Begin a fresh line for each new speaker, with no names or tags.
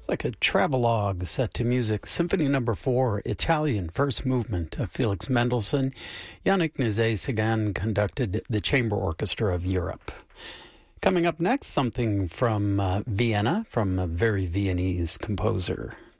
It's like a travelogue set to music. Symphony Number 4, Italian, first movement of Felix Mendelssohn. Yannick Nézet-Séguin conducted the Chamber Orchestra of Europe. Coming up next, something from Vienna, from a very Viennese composer.